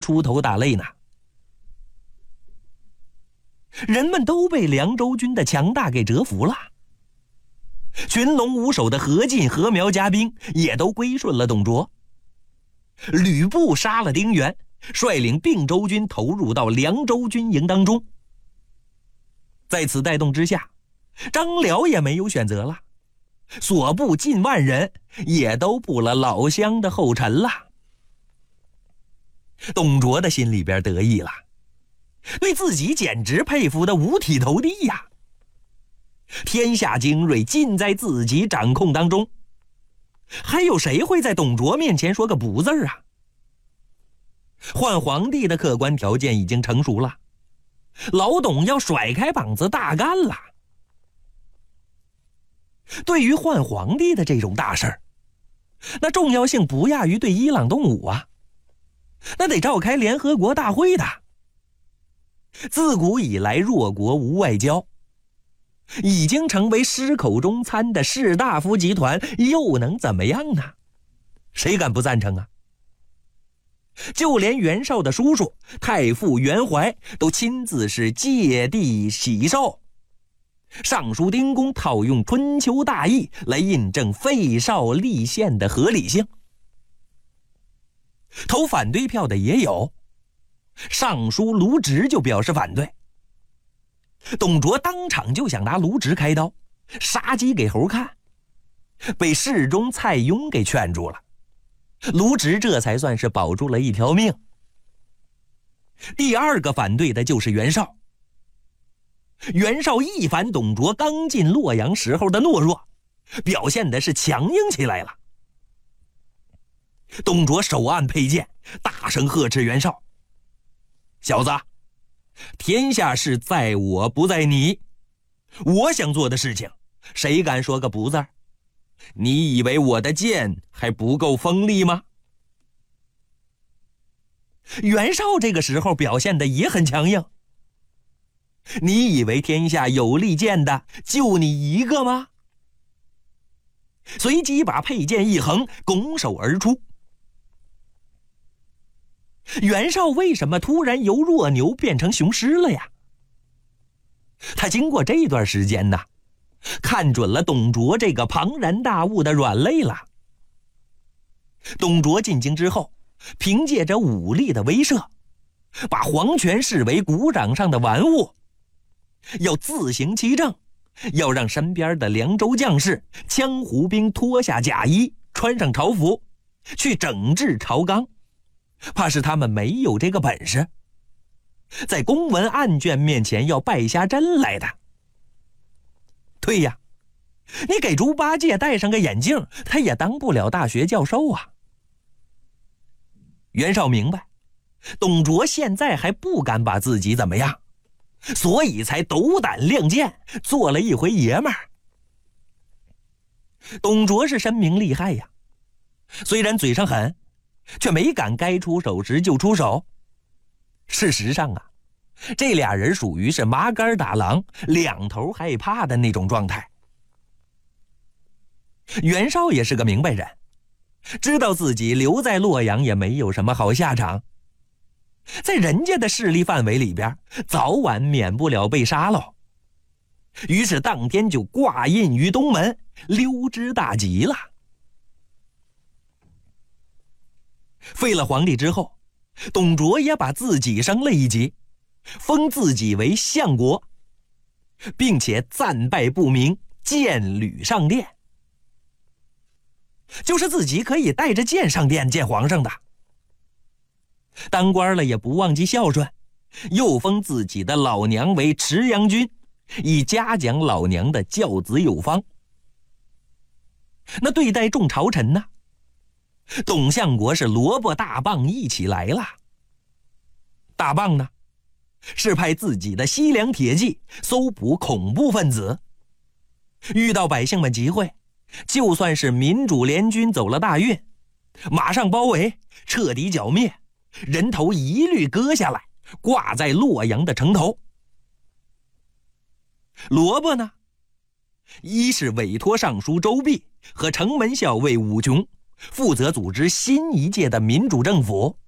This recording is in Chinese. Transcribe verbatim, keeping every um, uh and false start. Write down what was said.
出头大泪呢。人们都被凉州军的强大给折服了，群龙无首的何进、何苗家兵也都归顺了董卓。吕布杀了丁原，率领并州军投入到凉州军营当中。在此带动之下，张辽也没有选择了，所部近万人也都步了老乡的后尘了。董卓的心里边得意了，对自己简直佩服的五体投地呀！天下精锐尽在自己掌控当中，还有谁会在董卓面前说个不字啊？换皇帝的客观条件已经成熟了，老董要甩开膀子大干了。对于换皇帝的这种大事儿，那重要性不亚于对伊朗动武啊，那得召开联合国大会的。自古以来弱国无外交，已经成为狮口中餐的士大夫集团，又能怎么样呢？谁敢不赞成啊？就连袁绍的叔叔太傅袁怀都亲自是借地喜寿。尚书丁公套用春秋大义来印证废少立宪的合理性。投反对票的也有，尚书卢植就表示反对。董卓当场就想拿卢植开刀，杀鸡给猴看，被侍中蔡邕给劝住了。卢植这才算是保住了一条命。第二个反对的就是袁绍。袁绍一反董卓刚进洛阳时候的懦弱，表现的是强硬起来了。董卓手按佩剑，大声呵斥袁绍：小子，天下事在我不在你，我想做的事情谁敢说个不字？你以为我的剑还不够锋利吗？袁绍这个时候表现的也很强硬。你以为天下有利剑的就你一个吗？随即把佩剑一横，拱手而出。袁绍为什么突然由弱牛变成雄狮了呀？他经过这段时间呢，看准了董卓这个庞然大物的软肋了。董卓进京之后，凭借着武力的威慑，把皇权视为鼓掌上的玩物，要自行其政，要让身边的凉州将士、羌胡兵脱下甲衣，穿上朝服，去整治朝纲，怕是他们没有这个本事，在公文案卷面前要败下阵来的。对呀，你给猪八戒戴上个眼镜，他也当不了大学教授啊。袁绍明白，董卓现在还不敢把自己怎么样，所以才斗胆亮剑，做了一回爷们儿。董卓是深明利害呀，虽然嘴上狠，却没敢该出手时就出手。事实上啊，这俩人属于是麻杆打狼，两头害怕的那种状态。袁绍也是个明白人，知道自己留在洛阳也没有什么好下场，在人家的势力范围里边，早晚免不了被杀喽。于是当天就挂印于东门，溜之大吉了。废了皇帝之后，董卓也把自己升了一级，封自己为相国，并且暂拜不明，剑履上殿，就是自己可以带着剑上殿见皇上的。当官了也不忘记孝顺，又封自己的老娘为池阳君，以嘉奖老娘的教子有方。那对待众朝臣呢，董相国是萝卜大棒一起来了。大棒呢，是派自己的西凉铁骑搜捕恐怖分子，遇到百姓们集会，就算是民主联军走了大运，马上包围，彻底剿灭，人头一律割下来，挂在洛阳的城头。萝卜呢，一是委托尚书周弼和城门校尉武琼，负责组织新一届的民主政府，